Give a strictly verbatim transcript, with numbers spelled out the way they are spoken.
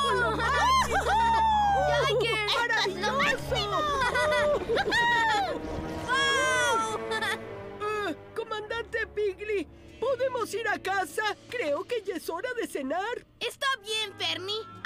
¡Somos lo máximo! ¡Jagger! ¡Maravilloso! ¡Lo máximo! ¡Wow! Uh, Comandante Piggly, ¿podemos ir a casa? Creo que ya es hora de cenar. Está bien, Fernie.